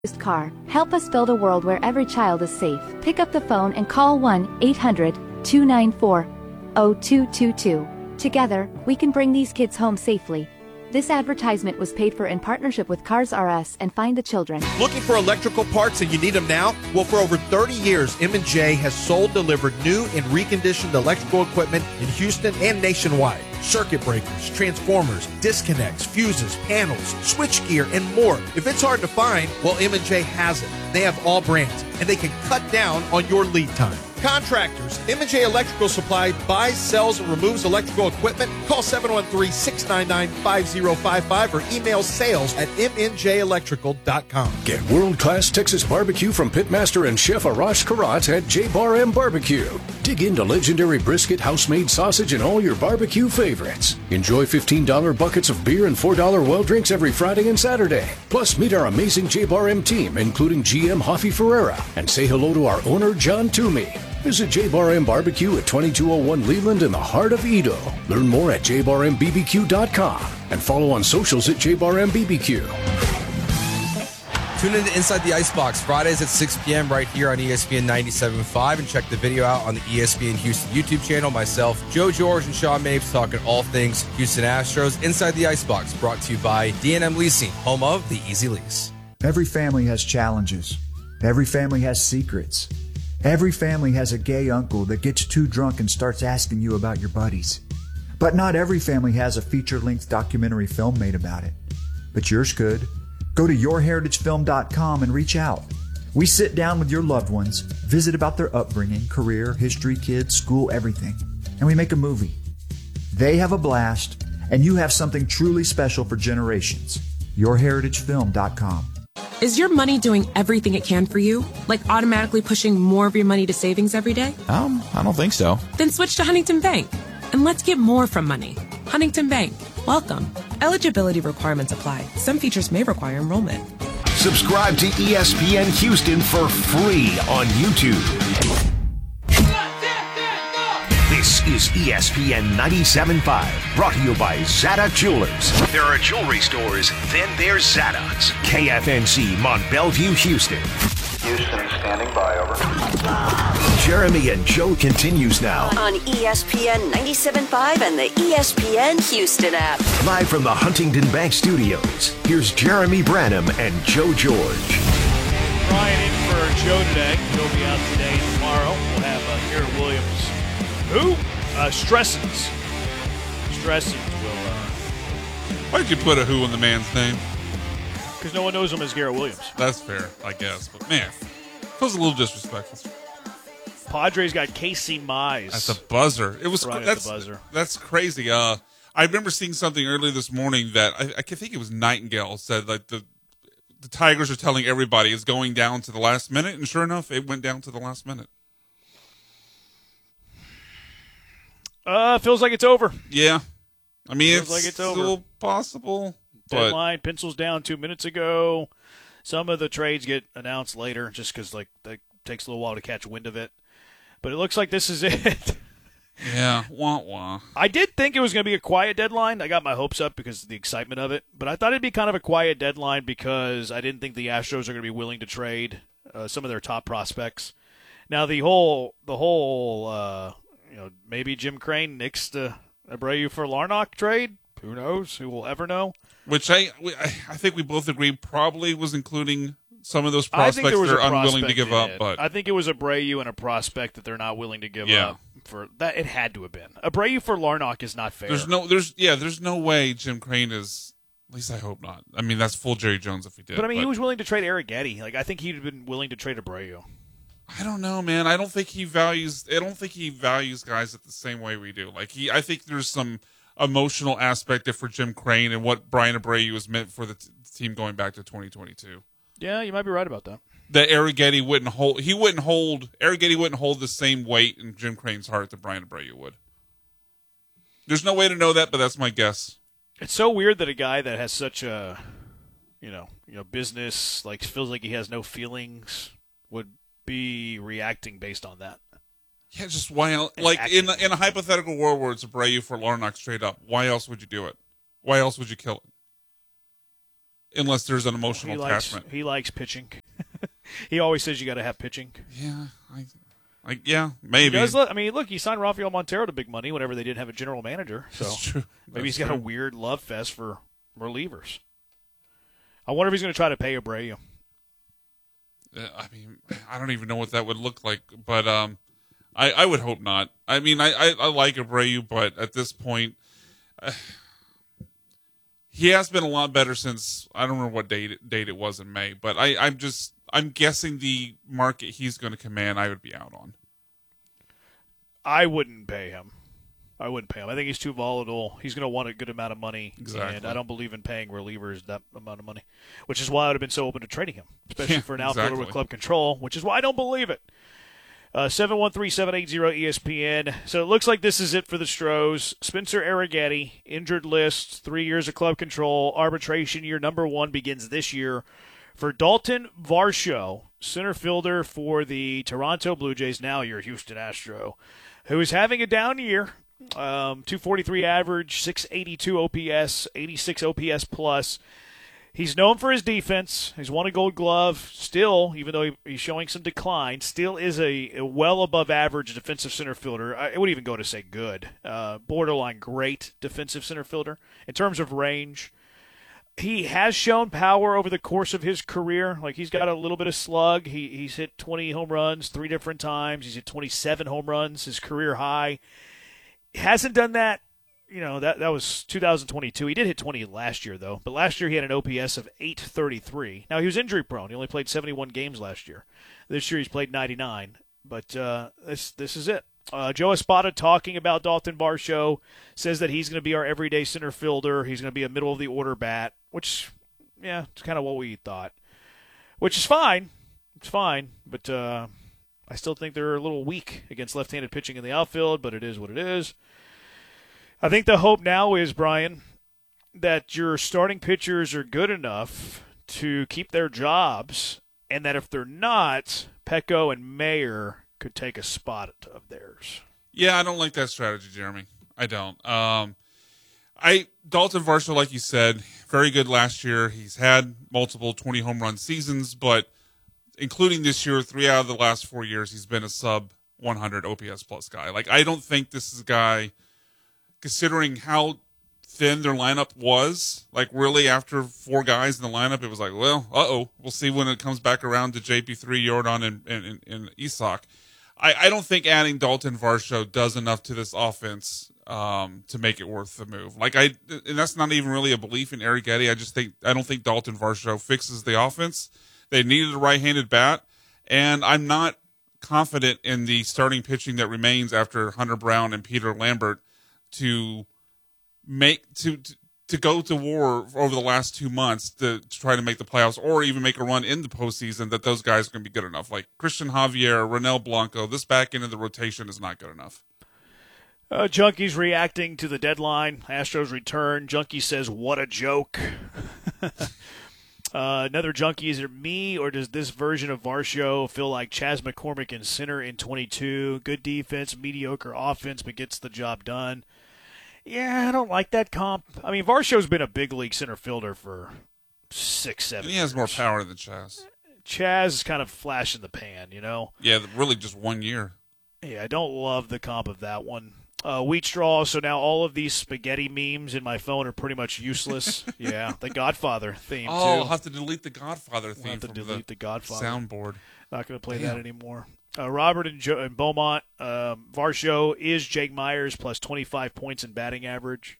car. Help us build a world where every child is safe. Pick up the phone and call 1-800-294-0222. Together, we can bring these kids home safely. This advertisement was paid for in partnership with Cars R Us and Find the Children. Looking for electrical parts and you need them now? Well, for over 30 years, M&J has sold, delivered new and reconditioned electrical equipment in Houston and nationwide. Circuit breakers, transformers, disconnects, fuses, panels, switchgear, and more. If it's hard to find, well, M&J has it. They have all brands, and they can cut down on your lead time. Contractors, M&J Electrical Supply buys, sells, and removes electrical equipment. Call 713-699-5055 or email sales@mnjelectrical.com. Get world-class Texas barbecue from pitmaster and chef Arash Karat at J-Bar M Barbecue. Dig into legendary brisket, house-made sausage, and all your barbecue favorites. Enjoy $15 buckets of beer and $4 well drinks every Friday and Saturday. Plus, meet our amazing J-Bar M team, including GM Hoffy Ferreira, and say hello to our owner, John Toomey. Visit J-Bar M Barbecue at 2201 Leland in the heart of Edo. Learn more at jbarmbbq.com and follow on socials at jbarmbbq. Tune in to Inside the Icebox Fridays at 6 p.m. right here on ESPN 97.5 and check the video out on the ESPN Houston YouTube channel. Myself, Joe George, and Sean Mapes talking all things Houston Astros. Inside the Icebox brought to you by D&M Leasing, home of the Easy Lease. Every family has challenges. Every family has secrets. Every family has a gay uncle that gets too drunk and starts asking you about your buddies. But not every family has a feature-length documentary film made about it. But yours could. Go to yourheritagefilm.com and reach out. We sit down with your loved ones, visit about their upbringing, career, history, kids, school, everything, and we make a movie. They have a blast, and you have something truly special for generations. yourheritagefilm.com. Is your money doing everything it can for you? Like automatically pushing more of your money to savings every day? I don't think so. Then switch to Huntington Bank. And let's get more from money. Huntington Bank. Welcome. Eligibility requirements apply. Some features may require enrollment. Subscribe to ESPN Houston for free on YouTube. This is ESPN 97.5, brought to you by Zada Jewelers. There are jewelry stores, then there's Zada's. KFNC, Mont Bellevue, Houston. Houston, standing by, over. Jeremy and Joe continues now. On ESPN 97.5 and the ESPN Houston app. Live from the Huntington Bank Studios, here's Jeremy Branham and Joe George. Ryan in for Joe today. He'll be out today and tomorrow. We'll have Garrett Williams. Who? Stressens. Stressens will. Why did you put a who in the man's name? Because no one knows him as Garrett Williams. That's fair, I guess. But, man, feels a little disrespectful. Padres got Casey Mize. That's a buzzer. It was that's the buzzer. That's crazy. I remember seeing something earlier this morning that I think it was Nightingale said like the Tigers are telling everybody it's going down to the last minute, and sure enough, it went down to the last minute. Feels like it's over. Yeah. I mean, feels like it's still over. Possible. Deadline, pencils down 2 minutes ago. Some of the trades get announced later just because like that takes a little while to catch wind of it. But it looks like this is it. Yeah, wah-wah. I did think it was going to be a quiet deadline. I got my hopes up because of the excitement of it. But I thought it'd be kind of a quiet deadline because I didn't think the Astros are going to be willing to trade some of their top prospects. Now, the whole maybe Jim Crane nixed Abreu for Larnach trade. Who knows? Who will ever know? Which I think we both agree probably was including some of those prospects they're unwilling to give up. But I think it was Abreu and a prospect that they're not willing to give up for that. It had to have been Abreu for Larnach is not fair. There's no way Jim Crane is. At least I hope not. I mean, that's full Jerry Jones if he did. But I mean, he was willing to trade Eric Getty. Like I think he'd have been willing to trade Abreu. I don't know, man. I don't think he values guys the same way we do. I think there's some emotional aspect for Jim Crane and what Brian Abreu was meant for the team going back to 2022. Yeah, you might be right about that. That Eric Getty wouldn't hold. Eric Getty wouldn't hold the same weight in Jim Crane's heart that Brian Abreu would. There's no way to know that, but that's my guess. It's so weird that a guy that has such a, business feels like he has no feelings would be reacting based on that. Yeah, just why else? In a hypothetical world where it's Abreu for Larnach straight up, why else would you do it? Why else would you kill it? unless there's an emotional attachment. He likes pitching. He always says you got to have pitching. Yeah, yeah, maybe. Look, he signed Rafael Montero to big money whenever they didn't have a general manager. So That's true. Maybe he's got a weird love fest for relievers. I wonder if he's going to try to pay Abreu. I don't even know what that would look like, but I would hope not. I like Abreu, but at this point, he has been a lot better since, I don't remember what date it was in May, but I'm guessing the market he's going to command, I would be out on. I wouldn't pay him. I think he's too volatile. He's going to want a good amount of money. Exactly. And I don't believe in paying relievers that amount of money, which is why I would have been so open to trading him, especially for an outfielder with club control, which is why I don't believe it. 713-780-ESPN. So it looks like this is it for the Stros. Spencer Arrighetti, injured list, 3 years of club control. Arbitration year number 1 begins this year for Dalton Varsho, center fielder for the Toronto Blue Jays, now your Houston Astro, who is having a down year. 243 average, 682 OPS, 86 OPS plus. He's known for his defense. He's won a Gold Glove. Still, even though he's showing some decline, still is a well above average defensive center fielder. I wouldn't even go to say good. Borderline great defensive center fielder. In terms of range, he has shown power over the course of his career. Like, he's got a little bit of slug. He's hit 20 home runs 3 different times. He's hit 27 home runs, his career high. He hasn't done that. That was 2022. He did hit 20 last year, though. But last year he had an OPS of 833. Now, he was injury prone. He only played 71 games last year. This year he's played 99. But this is it. Joe Espada talking about Dalton Varsho, says that he's going to be our everyday center fielder. He's going to be a middle-of-the-order bat, which, yeah, it's kind of what we thought. Which is fine. It's fine. But I still think they're a little weak against left-handed pitching in the outfield, but it is what it is. I think the hope now is, Brian, that your starting pitchers are good enough to keep their jobs, and that if they're not, Pecco and Mayer could take a spot of theirs. Yeah, I don't like that strategy, Jeremy. I don't. Dalton Varsho, like you said, very good last year. He's had multiple 20 home run seasons, but including this year, 3 out of the last 4 years, he's been a sub 100 OPS plus guy. Like, I don't think this is a guy, considering how thin their lineup was, like, really after 4 guys in the lineup, it was like, well, we'll see when it comes back around to JP3, Jordan, and Isak. I don't think adding Dalton Varsho does enough to this offense to make it worth the move. And that's not even really a belief in Arrighetti. I don't think Dalton Varsho fixes the offense. They needed a right-handed bat, and I'm not confident in the starting pitching that remains after Hunter Brown and Peter Lambert to go to war over the last 2 months to try to make the playoffs or even make a run in the postseason, that those guys are going to be good enough. Like Christian Javier, Ronel Blanco, this back end of the rotation is not good enough. Junkies reacting to the deadline. Astros return. Junkie says, what a joke. Another junkie, is it me, or does this version of Varsho feel like Chas McCormick in center in 22? Good defense, mediocre offense, but gets the job done. Yeah, I don't like that comp. I mean, Varsho's been a big league center fielder for 6-7 years. He has more power than Chas. Chas is kind of flash in the pan, Yeah, really just 1 year. Yeah, I don't love the comp of that one. Wheat straw, so now all of these spaghetti memes in my phone are pretty much useless. Yeah, the Godfather theme, too. I'll have to delete the Godfather theme from the Godfather soundboard. Not going to play that anymore. Robert and Beaumont, Varsho is Jake Myers plus 25 points in batting average.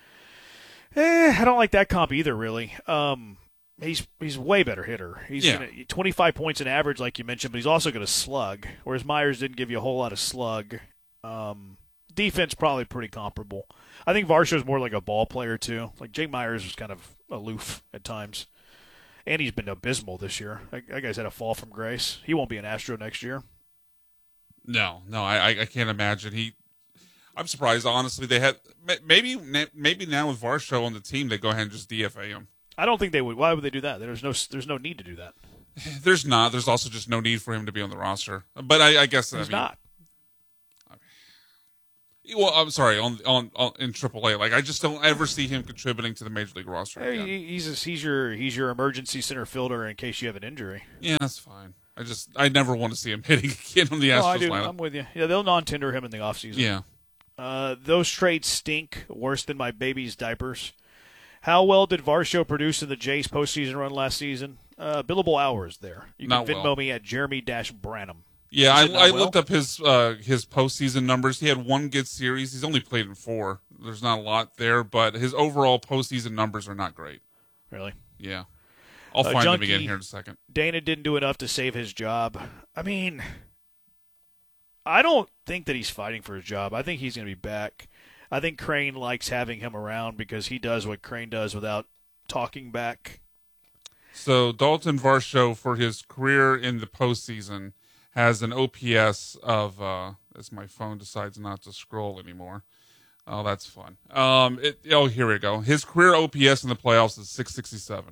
I don't like that comp either, really. He's a way better hitter. He's gonna, 25 points in average, like you mentioned, but he's also going to slug, whereas Myers didn't give you a whole lot of slug. Defense probably pretty comparable. I think Varsho's more like a ball player, too. Like, Jake Myers was kind of aloof at times. And he's been abysmal this year. That guy's had a fall from grace. He won't be an Astro next year. No, I can't imagine. I'm surprised, honestly. They had maybe now with Varsho on the team, they go ahead and just DFA him. I don't think they would. Why would they do that? There's no need to do that. There's not. There's also just no need for him to be on the roster. But I guess he's not. Well, I'm sorry, in AAA. Like, I just don't ever see him contributing to the major league roster again. He's your emergency center fielder in case you have an injury. Yeah, that's fine. I never want to see him hitting again on the Astros lineup. I'm with you. Yeah, they'll non-tender him in the offseason. Yeah. Those trades stink worse than my baby's diapers. How well did Varsho produce in the Jays postseason run last season? Billable hours there. You can Venmo me at Jeremy-Branham. Yeah, I looked up his postseason numbers. He had one good series. He's only played in 4. There's not a lot there, but his overall postseason numbers are not great. Really? Yeah. I'll find him again here in a second. Dana didn't do enough to save his job. I mean, I don't think that he's fighting for his job. I think he's going to be back. I think Crane likes having him around because he does what Crane does without talking back. So Dalton Varsho, for his career in the postseason, has an OPS of, as my phone decides not to scroll anymore. Oh, that's fun. Here we go. His career OPS in the playoffs is 667.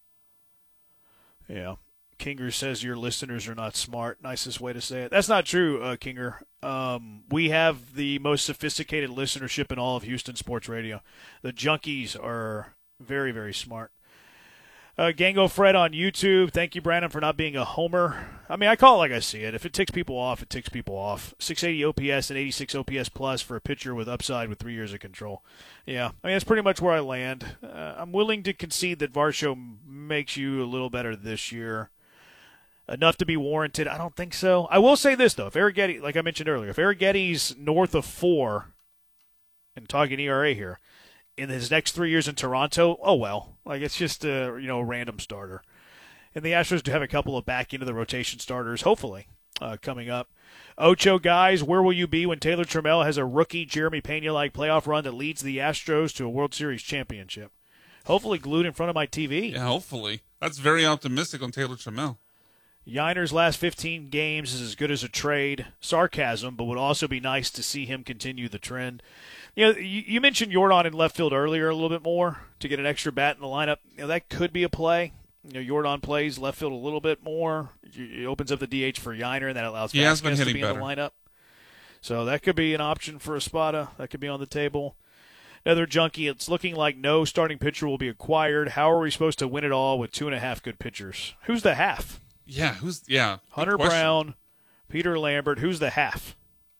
Yeah. Kinger says your listeners are not smart. Nicest way to say it. That's not true, Kinger. We have the most sophisticated listenership in all of Houston sports radio. The junkies are very, very smart. Gango Fred on YouTube. Thank you, Brandon, for not being a homer. I mean, I call it like I see it. If it ticks people off, it ticks people off. 680 OPS and 86 OPS plus for a pitcher with upside with 3 years of control. Yeah, I mean, that's pretty much where I land. I'm willing to concede that Varsho makes you a little better this year. Enough to be warranted? I don't think so. I will say this, though. If Arrighetti, like I mentioned earlier, if Arrighetti's north of 4, and talking ERA here, in his next 3 years in Toronto, oh well. Like, it's just a random starter. And the Astros do have a couple of back into the rotation starters, hopefully, coming up. Ocho, guys, where will you be when Taylor Trammell has a rookie Jeremy Pena-like playoff run that leads the Astros to a World Series championship? Hopefully glued in front of my TV. Yeah, hopefully. That's very optimistic on Taylor Trammell. Yiner's last 15 games is as good as a trade. Sarcasm, but would also be nice to see him continue the trend. You mentioned Yordan in left field earlier a little bit more to get an extra bat in the lineup. That could be a play. Yordan plays left field a little bit more. It opens up the DH for Yiner, and that allows Vasquez to be in the lineup. So that could be an option for Espada. That could be on the table. Another junkie, it's looking like no starting pitcher will be acquired. How are we supposed to win it all with 2.5 good pitchers? Who's the half? Yeah, Hunter Brown, Peter Lambert. Who's the half?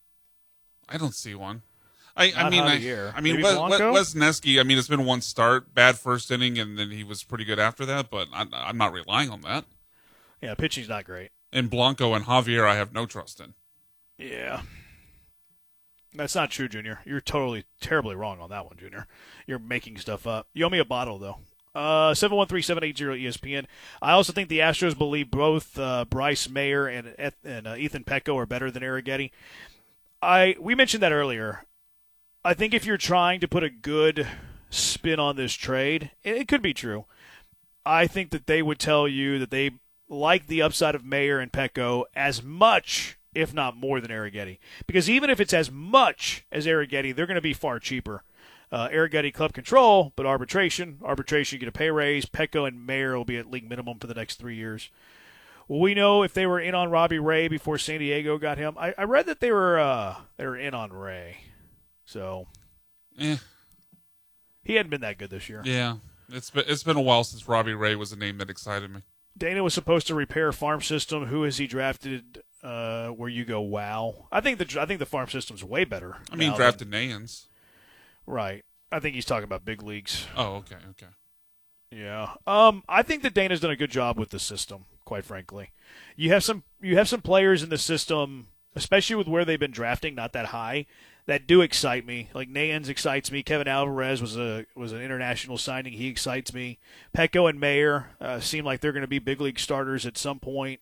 I don't see one. Wes Nesky, it's been one start, bad first inning, and then he was pretty good after that, but I'm not relying on that. Yeah, pitching's not great. And Blanco and Javier, I have no trust in. Yeah. That's not true, Junior. You're terribly wrong on that one, Junior. You're making stuff up. You owe me a bottle, though. 713-780-ESPN. I also think the Astros believe both Bryce Mayer and Ethan Petco are better than Arrighetti. We mentioned that earlier. I think if you're trying to put a good spin on this trade, it could be true. I think that they would tell you that they like the upside of Mayer and Petco as much, if not more, than Arrighetti. Because even if it's as much as Arrighetti, they're going to be far cheaper. Arrighetti club control, but arbitration. Arbitration, you get a pay raise. Petco and Mayer will be at league minimum for the next 3 years. Will we know if they were in on Robbie Ray before San Diego got him? I read that they were in on Ray. So, he hadn't been that good this year. Yeah, it's been a while since Robbie Ray was a name that excited me. Dana was supposed to repair farm system. Who has he drafted? Where you go, wow. I think the farm system's way better. Drafted Nayans. Right. I think he's talking about big leagues. Oh, okay. Yeah. I think that Dana's done a good job with the system, quite frankly. You have some players in the system, especially with where they've been drafting, not that high, that do excite me. Like Nayans excites me. Kevin Alvarez was an international signing. He excites me. Petco and Mayer seem like they're going to be big league starters at some point.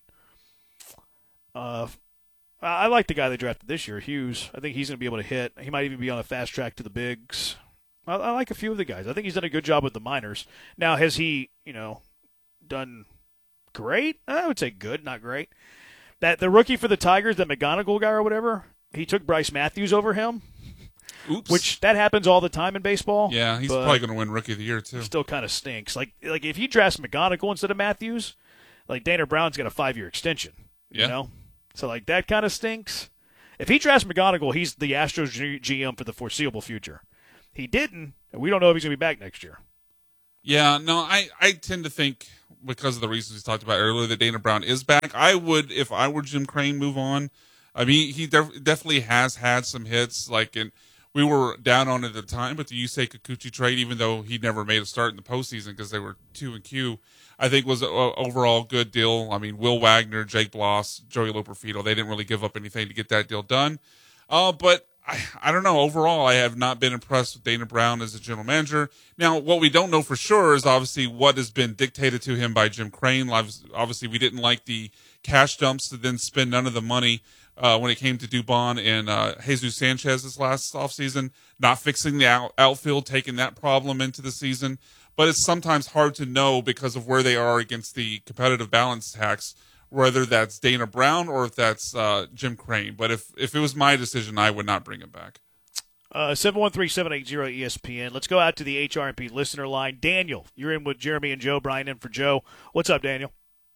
I like the guy they drafted this year, Hughes. I think he's going to be able to hit. He might even be on a fast track to the bigs. I like a few of the guys. I think he's done a good job with the minors. Now, has he, done great? I would say good, not great. That the rookie for the Tigers, that McGonigal guy or whatever, he took Bryce Matthews over him. Oops. Which that happens all the time in baseball. Yeah, he's probably going to win Rookie of the Year too. Still kind of stinks. Like if he drafts McGonigal instead of Matthews, like Dana Brown's got a 5-year extension. Yeah. So that kind of stinks. If he drafts McGonigal, he's the Astros GM for the foreseeable future. He didn't, and we don't know if he's going to be back next year. Yeah, no, I tend to think, because of the reasons we talked about earlier, that Dana Brown is back. I would, if I were Jim Crane, move on. I mean, he definitely has had some hits, and we were down on it at the time with the Yusei Kikuchi trade, even though he never made a start in the postseason because they were 2-Q. I think was an overall good deal. I mean, Will Wagner, Jake Bloss, Joey Loperfido, they didn't really give up anything to get that deal done. But I don't know. Overall, I have not been impressed with Dana Brown as a general manager. Now, what we don't know for sure is obviously what has been dictated to him by Jim Crane. Obviously, we didn't like the cash dumps to then spend none of the money when it came to Dubon and Jesus Sanchez this last offseason, not fixing the outfield, taking that problem into the season. But it's sometimes hard to know because of where they are against the competitive balance tax, whether that's Dana Brown or if that's Jim Crane. But if it was my decision, I would not bring him back. 713-780-ESPN. Let's go out to the HRMP listener line. Daniel, you're in with Jeremy and Joe. Brian in for Joe. What's up, Daniel?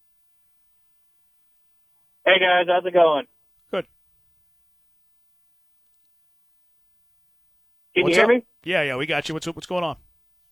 Hey, guys. How's it going? Good. Can you hear me? Yeah, we got you. What's going on?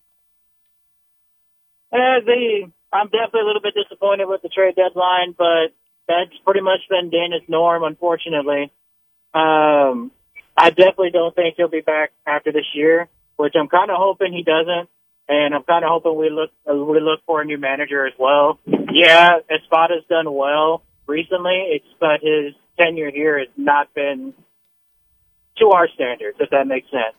I'm definitely a little bit disappointed with the trade deadline, but that's pretty much been Dana's norm, unfortunately. I definitely don't think he'll be back after this year, which I'm kind of hoping he doesn't, and I'm kind of hoping we look for a new manager as well. Yeah, Espada's done well recently, but his tenure here has not been to our standards, if that makes sense.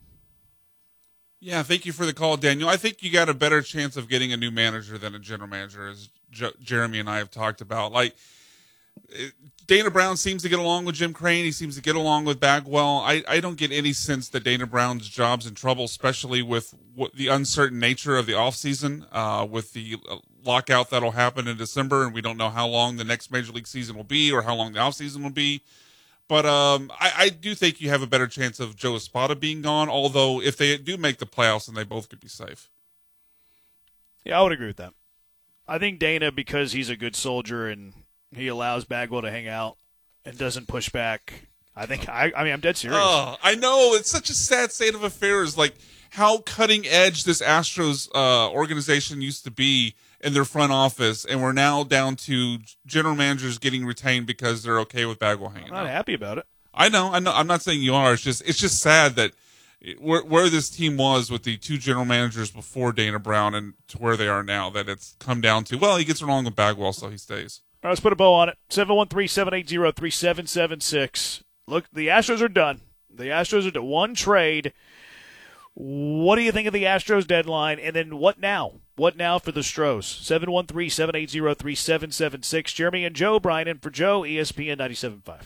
Yeah, thank you for the call, Daniel. I think you got a better chance of getting a new manager than a general manager, as Jeremy and I have talked about. Dana Brown seems to get along with Jim Crane. He seems to get along with Bagwell. I don't get any sense that Dana Brown's job's in trouble, especially with the uncertain nature of the offseason, with the lockout that'll happen in December, and we don't know how long the next Major League season will be or how long the offseason will be. But I do think you have a better chance of Joe Espada being gone, although if they do make the playoffs, then they both could be safe. Yeah, I would agree with that. I think Dana, because he's a good soldier and he allows Bagwell to hang out and doesn't push back, I'm dead serious. Oh, I know. It's such a sad state of affairs. How cutting edge this Astros organization used to be in their front office, and we're now down to general managers getting retained because they're okay with Bagwell hanging out. I'm not happy about it. I know. I'm not saying you are. It's just sad that where this team was with the two general managers before Dana Brown and to where they are now, that it's come down to, well, he gets along with Bagwell, so he stays. All right, let's put a bow on it. 713-780-3776. Look, the Astros are done. The Astros are to one trade. What do you think of the Astros deadline? And then what now? What now for the Stros? 713-780-3776. Jeremy and Joe. Brian in for Joe. ESPN 97.5.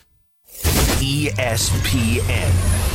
ESPN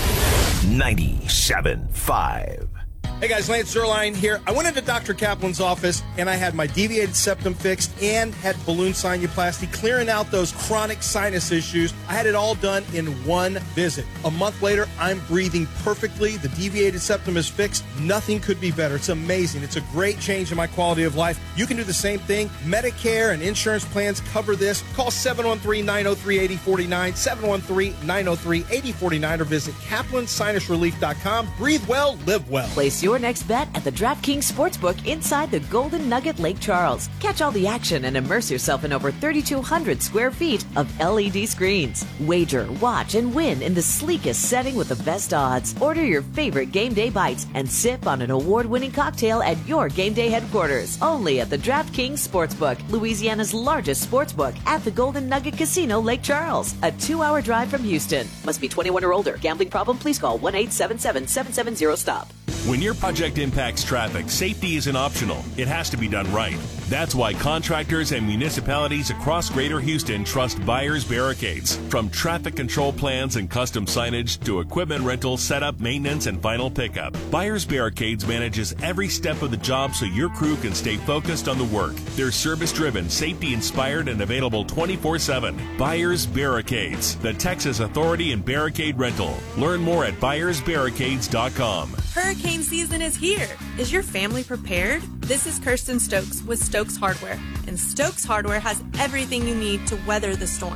97.5. Hey guys, Lance Zerline here. I went into Dr. Kaplan's office and I had my deviated septum fixed and had balloon sinuplasty, clearing out those chronic sinus issues. I had it all done in one visit. A month later, I'm breathing perfectly. The deviated septum is fixed. Nothing could be better. It's amazing. It's a great change in my quality of life. You can do the same thing. Medicare and insurance plans cover this. Call 713-903-8049, 713-903-8049, or visit kaplansinusrelief.com. Breathe well, live well. Place your next bet at the DraftKings Sportsbook inside the Golden Nugget Lake Charles. Catch all the action and immerse yourself in over 3,200 square feet of LED screens. Wager, watch, and win in the sleekest setting with the best odds. Order your favorite game day bites and sip on an award-winning cocktail at your game day headquarters. Only at the DraftKings Sportsbook, Louisiana's largest sportsbook at the Golden Nugget Casino, Lake Charles. A 2-hour drive from Houston. Must be 21 or older. Gambling problem? Please call 1-877-770-STOP. When your project impacts traffic, safety isn't optional. It has to be done right. That's why contractors and municipalities across Greater Houston trust Byers Barricades. From traffic control plans and custom signage to equipment rental, setup, maintenance, and final pickup, Byers Barricades manages every step of the job so your crew can stay focused on the work. They're service-driven, safety-inspired, and available 24/7. Byers Barricades, the Texas authority in barricade rental. Learn more at ByersBarricades.com. Hurricane season is here. Is your family prepared? This is Kirsten Stokes with Stokes Hardware, and Stokes Hardware has everything you need to weather the storm.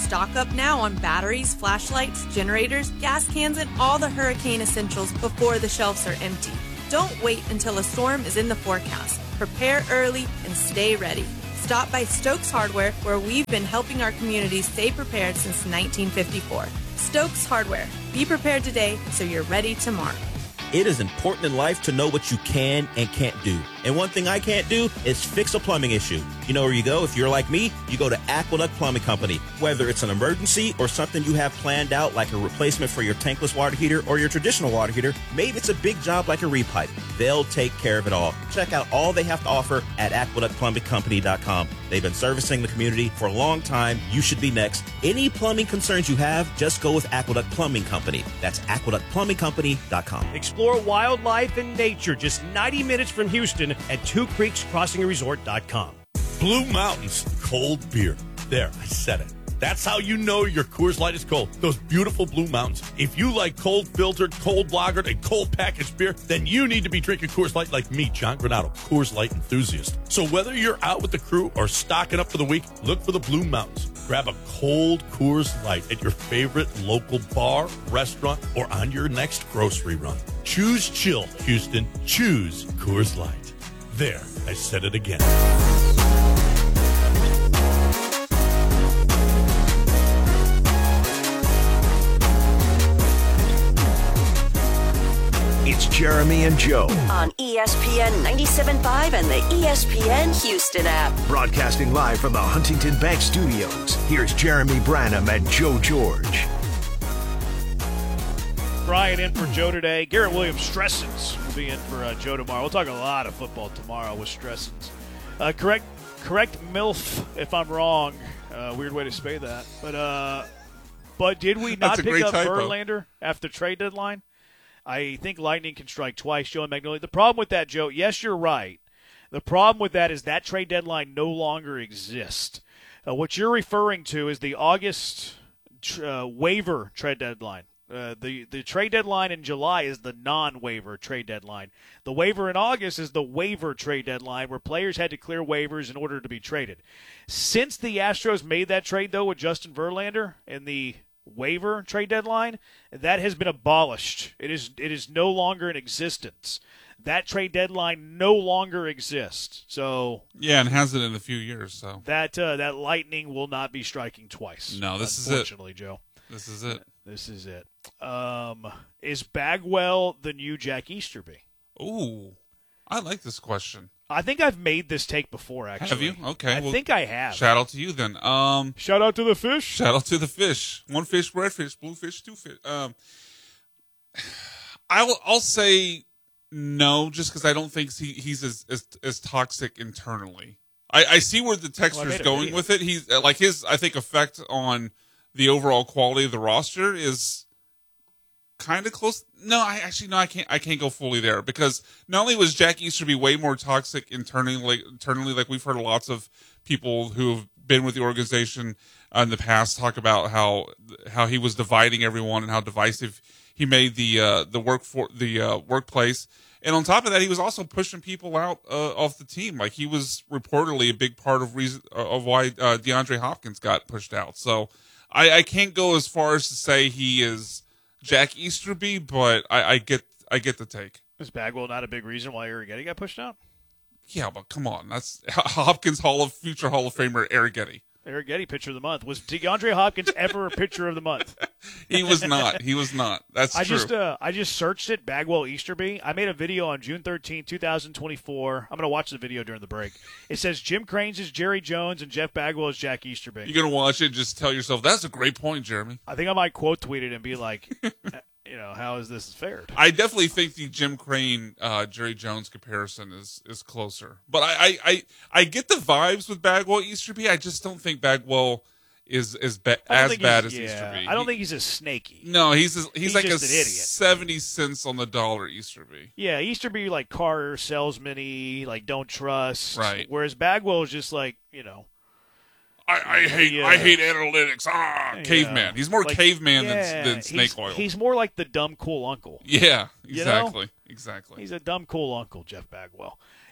Stock up now on batteries, flashlights, generators, gas cans, and all the hurricane essentials before the shelves are empty. Don't wait until a storm is in the forecast. Prepare early and stay ready. Stop by Stokes Hardware, where we've been helping our community stay prepared since 1954. Stokes Hardware. Be prepared today so you're ready tomorrow. It is important in life to know what you can and can't do. And one thing I can't do is fix a plumbing issue. You know where you go? If you're like me, you go to Aqueduct Plumbing Company. Whether it's an emergency or something you have planned out, like a replacement for your tankless water heater or your traditional water heater, maybe it's a big job like a repipe. They'll take care of it all. Check out all they have to offer at aqueductplumbingcompany.com. They've been servicing the community for a long time. You should be next. Any plumbing concerns you have, just go with Aqueduct Plumbing Company. That's aqueductplumbingcompany.com. Explore wildlife and nature just 90 minutes from Houston at twocreekscrossingresort.com. Blue Mountains cold beer. There, I said it. That's how you know your Coors Light is cold. Those beautiful Blue Mountains. If you like cold filtered, cold lagered, and cold packaged beer, then you need to be drinking Coors Light like me, John Granado, Coors Light enthusiast. So whether you're out with the crew or stocking up for the week, look for the Blue Mountains. Grab a cold Coors Light at your favorite local bar, restaurant, or on your next grocery run. Choose chill, Houston. Choose Coors Light. There, I said it again. It's Jeremy and Joe. On ESPN 97.5 and the ESPN Houston app. Broadcasting live from the Huntington Bank Studios. Here's Jeremy Branham and Joe George. Brian in for Joe today. Garrett Williams Stressens will be in for Joe tomorrow. We'll talk a lot of football tomorrow with Stressens. Correct MILF if I'm wrong. Weird way to say that. But did we not pick up Verlander after the trade deadline? I think lightning can strike twice, Joe and Magnolia. The problem with that, Joe, yes, you're right. The problem with that is that trade deadline no longer exists. What you're referring to is the August waiver trade deadline. The trade deadline in July is the non-waiver trade deadline. The waiver in August is the waiver trade deadline, where players had to clear waivers in order to be traded. Since the Astros made that trade, though, with Justin Verlander in the waiver trade deadline, that has been abolished. It is no longer in existence. That trade deadline no longer exists. So yeah, and hasn't in a few years. So that lightning will not be striking twice. No, this is it. Unfortunately, Joe. This is it. This is it. Is Bagwell the new Jack Easterby? Ooh, I like this question. I think I've made this take before, actually. Have you? Okay. I think I have. Shout out to you then. Shout out to the fish. Shout out to the fish. One fish, red fish, blue fish, two fish. I'll say no, just because I don't think he's as toxic internally. I see where the texter's going with it. He's like his, I think, effect on the overall quality of the roster is kind of close. No, I can't go fully there, because not only was Jack Easterby way more toxic internally, like we've heard lots of people who have been with the organization in the past talk about how he was dividing everyone and how divisive he made the workplace. And on top of that, he was also pushing people out off the team. Like, he was reportedly a big part of why DeAndre Hopkins got pushed out. So I can't go as far as to say he is Jack Easterby, but I get the take. Is Bagwell not a big reason why Arrighetti got pushed out? Yeah, but come on, that's Hopkins future Hall of Famer Arrighetti. Arrighetti pitcher of the month. Was DeAndre Hopkins ever a pitcher of the month? He was not. That's true. I just searched it, Bagwell Easterby. I made a video on June 13, 2024. I'm going to watch the video during the break. It says Jim Cranes is Jerry Jones and Jeff Bagwell is Jack Easterby. You're going to watch it and just tell yourself, that's a great point, Jeremy. I think I might quote tweet it and be like, how is this fared? I definitely think the Jim Crane, Jerry Jones comparison is closer. But I get the vibes with Bagwell Easterby. I just don't think Bagwell is as bad as Easterby. I don't think he's as snaky. No, he's like just a an idiot. 70 cents on the dollar Easterby. Yeah, Easterby like car salesman-y, like don't trust. Right. Whereas Bagwell is just like, I hate analytics. Caveman. He's more like, caveman than snake oil. He's more like the dumb cool uncle. Yeah, exactly. Exactly. He's a dumb cool uncle, Jeff Bagwell.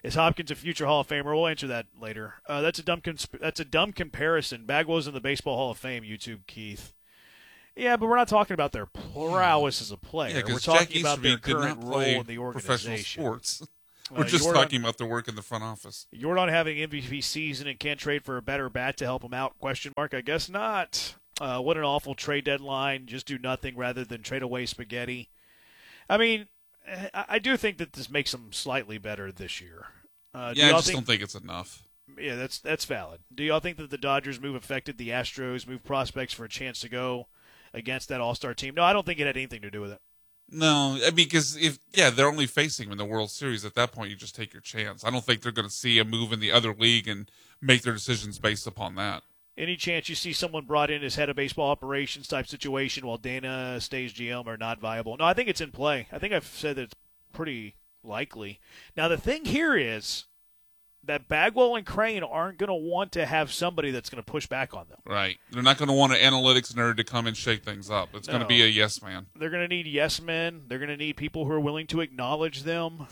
Is Hopkins a future Hall of Famer? We'll answer that later. That's a dumb comparison. Bagwell's in the Baseball Hall of Fame, YouTube, Keith. Yeah, but we're not talking about their prowess as a player. Yeah, we're because talking Jack about their Easterby did current not role play in the organization. professional sports. We're just talking about the work in the front office. Jordan having MVP season and can't trade for a better bat to help him out? Question mark. I guess not. What an awful trade deadline. Just do nothing rather than trade away spaghetti. I mean, I do think that this makes them slightly better this year. I just don't think it's enough. Yeah, that's valid. Do y'all think that the Dodgers' move affected the Astros' move prospects for a chance to go against that All-Star team? No, I don't think it had anything to do with it. No, I mean, because they're only facing him in the World Series. At that point, you just take your chance. I don't think they're going to see a move in the other league and make their decisions based upon that. Any chance you see someone brought in as head of baseball operations type situation while Dana stays GM are not viable? No, I think it's in play. I think I've said that it's pretty likely. Now, the thing here is that Bagwell and Crane aren't going to want to have somebody that's going to push back on them. Right. They're not going to want an analytics nerd to come and shake things up. It's going to be a yes man. They're going to need yes men. They're going to need people who are willing to acknowledge them.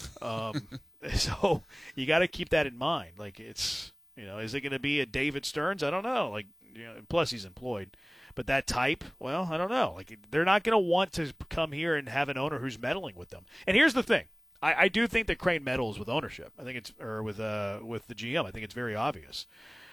So you got to keep that in mind. Like, it's, is it going to be a David Stearns? I don't know. Plus he's employed. But that type, well, I don't know. Like, they're not going to want to come here and have an owner who's meddling with them. And here's the thing. I do think that Crane meddles with ownership. I think it's with the GM. I think it's very obvious,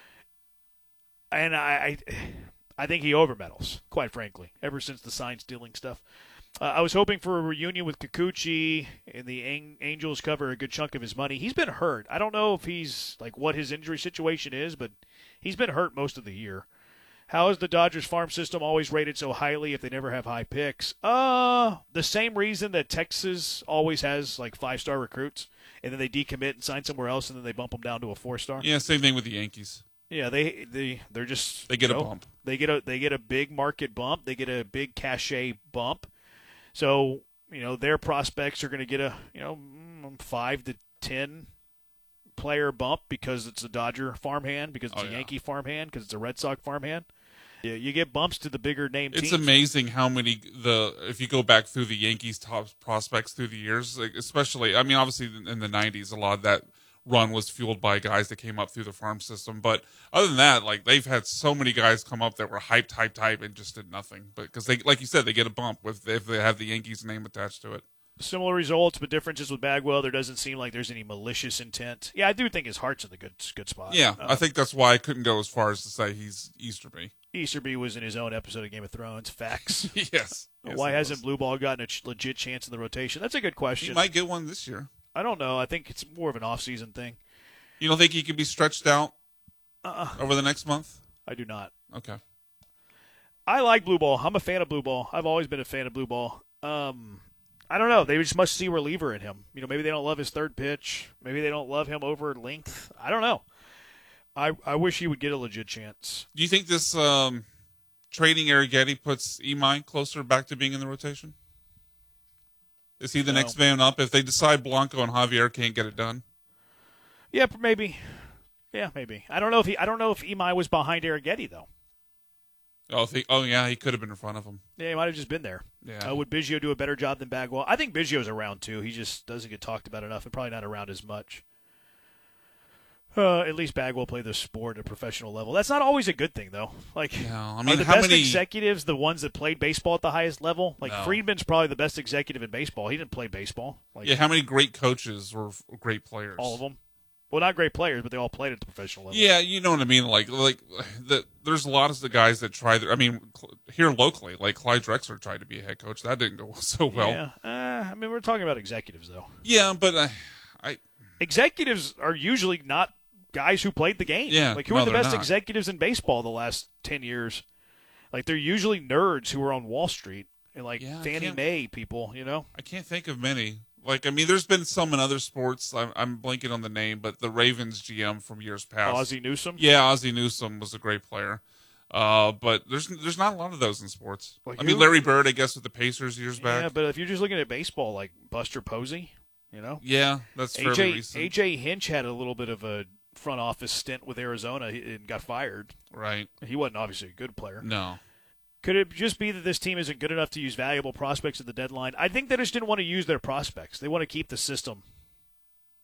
and I think he overmeddles, quite frankly. Ever since the sign stealing stuff, I was hoping for a reunion with Kikuchi, and the Angels cover a good chunk of his money. He's been hurt. I don't know if he's what his injury situation is, but he's been hurt most of the year. How is the Dodgers farm system always rated so highly if they never have high picks? The same reason that Texas always has 5-star recruits, and then they decommit and sign somewhere else, and then they bump them down to a 4-star. Yeah, same thing with the Yankees. Yeah, they're just they get a bump. They get a big market bump. They get a big cachet bump. So their prospects are going to get a 5 to 10 player bump because it's a Dodger farmhand, because it's a Yankee farmhand, because it's a Red Sox farmhand. Yeah, you get bumps to the bigger name teams. It's amazing how many if you go back through the Yankees' top prospects through the years, especially, I mean, obviously in the 90s, a lot of that run was fueled by guys that came up through the farm system. But other than that, they've had so many guys come up that were hype, and just did nothing. But because they, like you said, they get a bump if they have the Yankees name attached to it. Similar results, but differences with Bagwell. There doesn't seem like there's any malicious intent. Yeah, I do think his heart's in the good spot. Yeah, I think that's why I couldn't go as far as to say he's Easterby. Easterby was in his own episode of Game of Thrones. Facts. Yes. Why hasn't Blue Ball gotten a legit chance in the rotation? That's a good question. He might get one this year. I don't know. I think it's more of an off-season thing. You don't think he could be stretched out over the next month? I do not. Okay. I like Blue Ball. I'm a fan of Blue Ball. I've always been a fan of Blue Ball. I don't know. They just must see reliever in him. Maybe they don't love his third pitch. Maybe they don't love him over length. I don't know. I wish he would get a legit chance. Do you think this trading Arrighetti puts Imai closer back to being in the rotation? Is he the next man up if they decide Blanco and Javier can't get it done? Yeah, maybe. Yeah, maybe. I don't know if Imai was behind Arrighetti though. Oh, yeah, he could have been in front of him. Yeah, he might have just been there. Yeah. Would Biggio do a better job than Bagwell? I think Biggio's around, too. He just doesn't get talked about enough and probably not around as much. At least Bagwell played the sport at a professional level. That's not always a good thing, though. Are the best executives the ones that played baseball at the highest level? No. Friedman's probably the best executive in baseball. He didn't play baseball. How many great coaches were great players? All of them. Well, not great players, but they all played at the professional level. Yeah, you know what I mean. There's a lot of the guys that tried. Here locally, Clyde Drexler tried to be a head coach. That didn't go so well. Yeah, we're talking about executives, though. Yeah, but executives are usually not guys who played the game. Yeah, who are the best executives in baseball the last 10 years? They're usually nerds who are on Wall Street and Fannie Mae people. I can't think of many. There's been some in other sports. I'm blanking on the name, but the Ravens GM from years past. Ozzie Newsome? Yeah, Ozzie Newsome was a great player. But there's not a lot of those in sports. Like Larry Bird, I guess, with the Pacers years back. Yeah, but if you're just looking at baseball, like Buster Posey, Yeah, that's fairly recent. A.J. Hinch had a little bit of a front office stint with Arizona and got fired. Right. He wasn't obviously a good player. No. Could it just be that this team isn't good enough to use valuable prospects at the deadline? I think they just didn't want to use their prospects. They want to keep the system.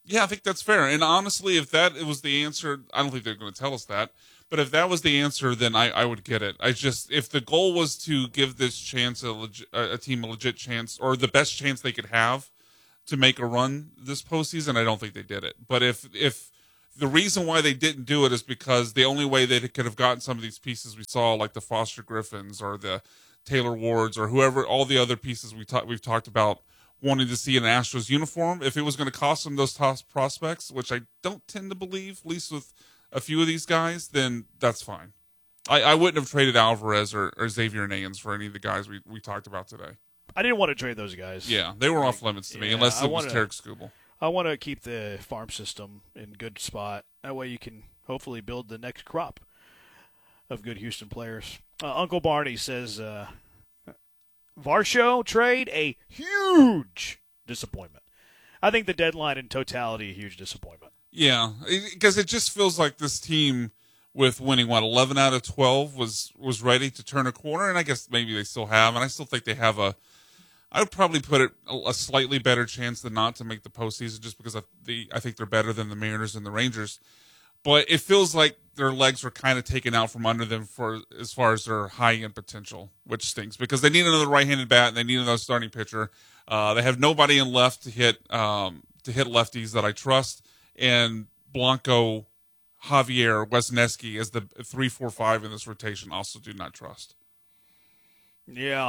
Yeah, I think that's fair. And honestly, if that was the answer, I don't think they're going to tell us that. But if that was the answer, then I would get it. If the goal was to give this chance a team a legit chance, or the best chance they could have to make a run this postseason, I don't think they did it. But if the reason why they didn't do it is because the only way they could have gotten some of these pieces we saw, like the Foster Griffins or the Taylor Wards or whoever, all the other pieces we've talked about wanting to see in an Astros uniform, if it was going to cost them those top prospects, which I don't tend to believe, at least with a few of these guys, then that's fine. I wouldn't have traded Alvarez or Xavier Nayans for any of the guys we talked about today. I didn't want to trade those guys. Yeah, they were off limits to me, unless it was Tarek Skubal. I want to keep the farm system in good spot. That way you can hopefully build the next crop of good Houston players. Uncle Barney says, Varsho trade, a huge disappointment. I think the deadline in totality, a huge disappointment. Yeah, because it just feels like this team, with winning, 11 out of 12, was ready to turn a corner, and I guess maybe they still have, and I still think they have I would probably put it a slightly better chance than not to make the postseason, just because I think they're better than the Mariners and the Rangers. But it feels like their legs were kind of taken out from under them as far as their high-end potential, which stinks, because they need another right-handed bat and they need another starting pitcher. They have nobody in left to hit lefties that I trust, and Blanco, Javier, Wesneski as the 3, 4, 5 in this rotation also do not trust. Yeah.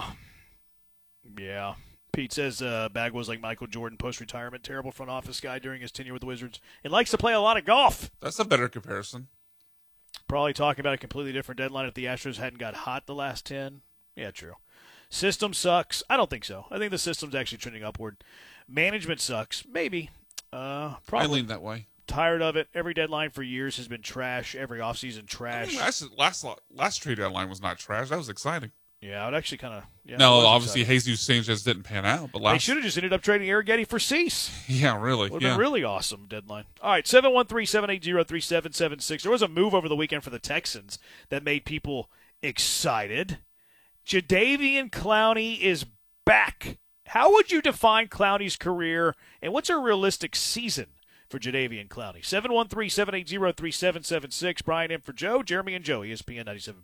Pete says Bagwell's like Michael Jordan post-retirement, terrible front office guy during his tenure with the Wizards, and likes to play a lot of golf. That's a better comparison. Probably talking about a completely different deadline if the Astros hadn't got hot the last 10. Yeah, true. System sucks. I don't think so. I think the system's actually trending upward. Management sucks. Maybe. Probably. I lean that way. Tired of it. Every deadline for years has been trash. Every offseason trash. I mean, last trade deadline was not trash. That was exciting. Yeah, it actually kind of. Yeah, no, obviously Jesus Sanchez didn't pan out, but they should have just ended up trading Arrighetti for Cease. Yeah, really. Would have been really awesome deadline. All right, 713-780-3776. There was a move over the weekend for the Texans that made people excited. Jadeveon Clowney is back. How would you define Clowney's career, and what's a realistic season for Jadeveon Clowney? 713-780-3776. Brian in for Joe, Jeremy and Joe, ESPN 97.5.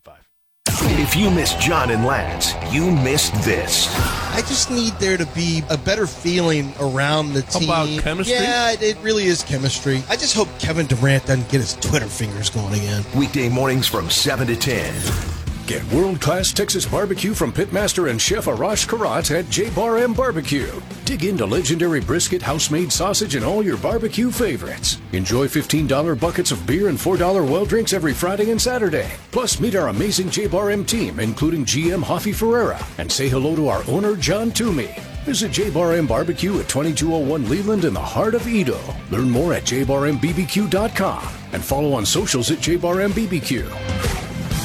If you missed John and Lance, you missed this. I just need there to be a better feeling around the team. How about chemistry? Yeah, it really is chemistry. I just hope Kevin Durant doesn't get his Twitter fingers going again. Weekday mornings from 7 to 10. Get world-class Texas barbecue from pitmaster and chef Arash Karat at J-Bar M Barbecue. Dig into legendary brisket, house-made sausage, and all your barbecue favorites. Enjoy $15 buckets of beer and $4 well drinks every Friday and Saturday. Plus, meet our amazing J-Bar M team, including GM Hoffy Ferreira, and say hello to our owner, John Toomey. Visit J-Bar M Barbecue at 2201 Leland in the heart of Edo. Learn more at jbarmbbq.com and follow on socials at jbarmbbq.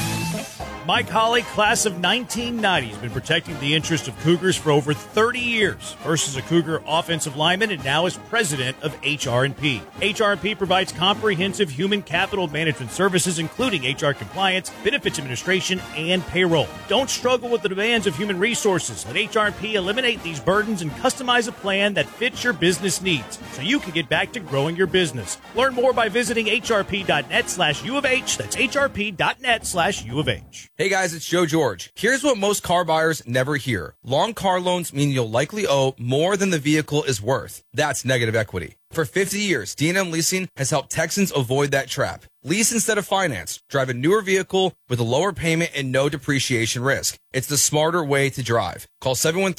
Mike Holly, class of 1990, has been protecting the interest of Cougars for over 30 years. First as a Cougar offensive lineman and now as president of HR&P. HR&P provides comprehensive human capital management services, including HR compliance, benefits administration, and payroll. Don't struggle with the demands of human resources. Let HR&P eliminate these burdens and customize a plan that fits your business needs so you can get back to growing your business. Learn more by visiting hrp.net/U of H. That's hrp.net/U of H. Hey guys, it's Joe George. Here's what most car buyers never hear. Long car loans mean you'll likely owe more than the vehicle is worth. That's negative equity. For 50 years, D&M Leasing has helped Texans avoid that trap. Lease instead of finance. Drive a newer vehicle with a lower payment and no depreciation risk. It's the smarter way to drive. Call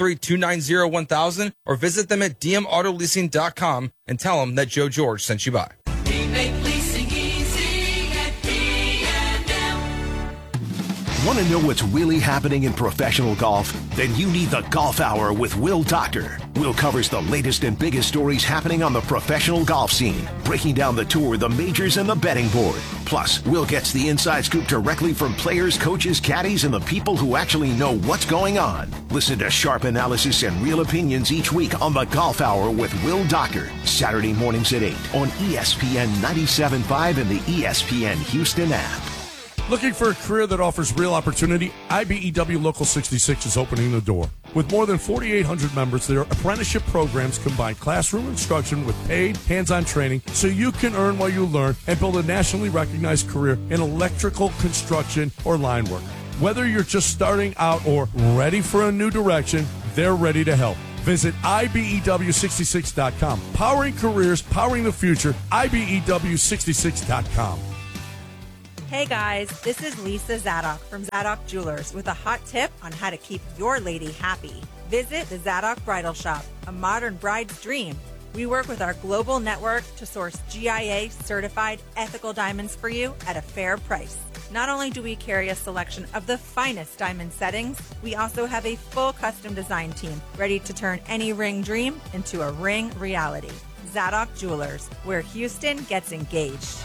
713-290-1000 or visit them at dmautoleasing.com and tell them that Joe George sent you by. We make leasing easy at D&M. Want to know what's really happening in professional golf? Then you need the Golf Hour with Will Doctor. Will covers the latest and biggest stories happening on the professional golf scene, breaking down the tour, the majors, and the betting board. Plus, Will gets the inside scoop directly from players, coaches, caddies, and the people who actually know what's going on. Listen to sharp analysis and real opinions each week on the Golf Hour with Will Doctor, Saturday mornings at 8 on ESPN 97.5 and the ESPN Houston app. Looking for a career that offers real opportunity? IBEW Local 66 is opening the door. With more than 4,800 members, their apprenticeship programs combine classroom instruction with paid, hands-on training so you can earn while you learn and build a nationally recognized career in electrical construction or line work. Whether you're just starting out or ready for a new direction, they're ready to help. Visit IBEW66.com. Powering careers, powering the future, IBEW66.com. Hey guys, this is Lisa Zadok from Zadok Jewelers with a hot tip on how to keep your lady happy. Visit the Zadok Bridal Shop, a modern bride's dream. We work with our global network to source GIA certified ethical diamonds for you at a fair price. Not only do we carry a selection of the finest diamond settings, we also have a full custom design team ready to turn any ring dream into a ring reality. Zadok Jewelers, where Houston gets engaged.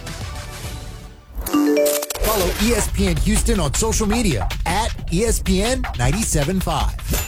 Follow ESPN Houston on social media at ESPN 97.5.